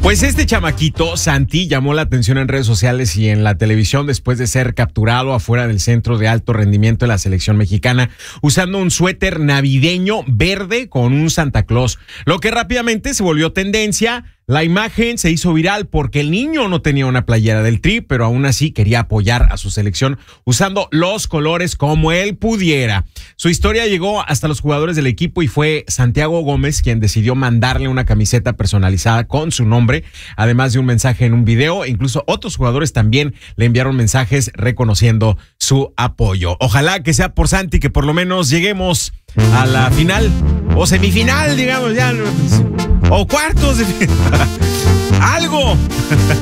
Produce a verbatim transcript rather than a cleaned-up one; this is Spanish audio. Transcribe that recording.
Pues este chamaquito, Santi, llamó la atención en redes sociales y en la televisión después de ser capturado afuera del centro de alto rendimiento de la selección mexicana usando un suéter navideño verde con un Santa Claus, lo que rápidamente se volvió tendencia. La imagen se hizo viral porque el niño no tenía una playera del Tri, pero aún así quería apoyar a su selección usando los colores como él pudiera. Su historia llegó hasta los jugadores del equipo y fue Santiago Gómez quien decidió mandarle una camiseta personalizada con su nombre, además de un mensaje en un video. Incluso otros jugadores también le enviaron mensajes reconociendo su apoyo. Ojalá que sea por Santi, que por lo menos lleguemos a la final o semifinal, digamos, ya, o cuartos de algo.